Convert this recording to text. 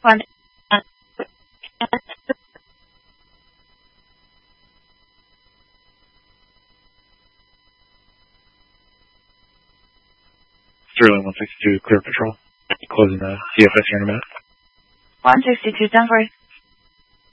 One. Sterling 162, clear patrol. Closing the CFS here in a minute. 162, 10-4.